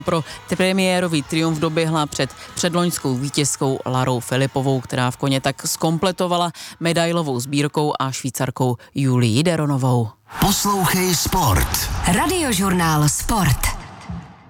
Pro premiérový triumf doběhla před předloňskou vítězkou Larou Filipovou, která v koně tak zkompletovala medailovou sbírkou a Švýcarkou Julii Deronovou. Poslouchej Sport. Radiožurnál Sport.